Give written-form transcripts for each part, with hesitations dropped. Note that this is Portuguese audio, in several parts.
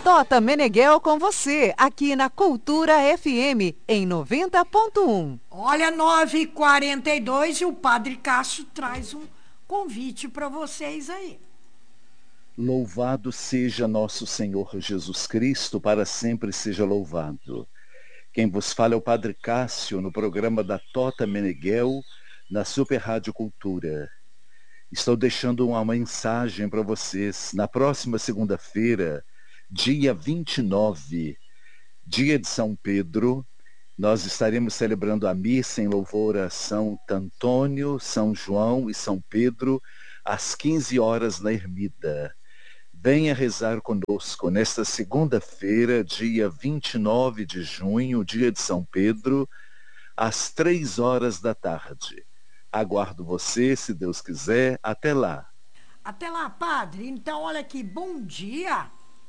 Tota Meneghel com você, aqui na Cultura FM, em 90.1. Olha, 9h42 e o Padre Cássio traz um convite para vocês aí. Louvado seja nosso Senhor Jesus Cristo, para sempre seja louvado. Quem vos fala é o Padre Cássio, no programa da Tota Meneghel, na Super Rádio Cultura. Estou deixando uma mensagem para vocês. Na próxima segunda-feira, dia 29, dia de São Pedro, nós estaremos celebrando a missa em louvor a São Antônio, São João e São Pedro, às 15 horas na Ermida. Venha rezar conosco nesta segunda-feira, dia 29 de junho, dia de São Pedro, às 3 horas da tarde. Aguardo você, se Deus quiser. Até lá. Até lá, padre. Então, olha aqui, bom dia.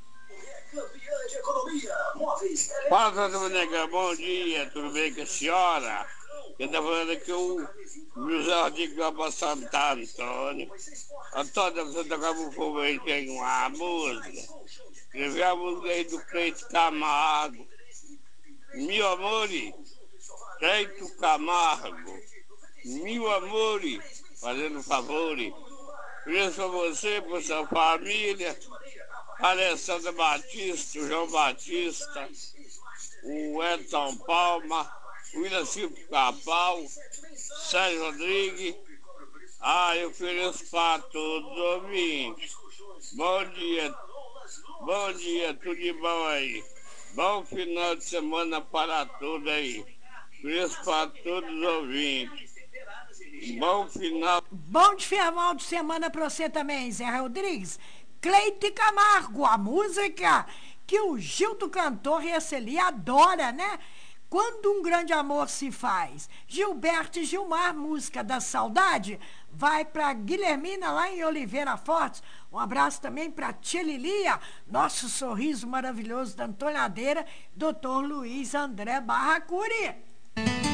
Fala, Dona Nega, bom dia, tudo bem com a senhora? Quem está falando aqui é o José Rodrigo Santo Antônio. Antônio, você tocar pro povo aí, tem uma música. Escrevi a música aí do Cleito Camargo. Meu amore, Cleito Camargo. Meu amore, fazendo favores. Isso para você, para sua família. Alessandra Batista, o João Batista, o Edson Palma, o William Silvio Capal, Sérgio Rodrigues. Eu ofereço para todos os ouvintes. Bom dia, tudo de bom aí. Bom final de semana para todos aí. Ofereço para todos os ouvintes. Bom final. Bom final de semana para você também, Zé Rodrigues. Cleito Camargo, a música que o Gildo Cantor e a Celi adora, né? Quando um grande amor se faz. Gilberto e Gilmar, música da saudade, vai para Guilhermina lá em Oliveira Fortes. Um abraço também para Tia Lilia, nosso sorriso maravilhoso da Antoniadeira, Dr. Luiz André Barracuri.